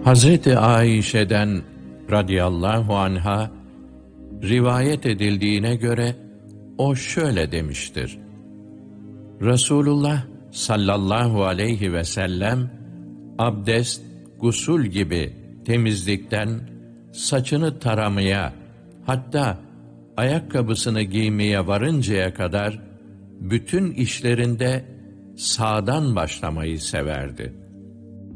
Hazreti Ayşe'den radıyallahu anha rivayet edildiğine göre o şöyle demiştir: Resulullah sallallahu aleyhi ve sellem abdest, gusül gibi temizlikten saçını taramaya, hatta ayakkabısını giymeye varıncaya kadar bütün işlerinde sağdan başlamayı severdi.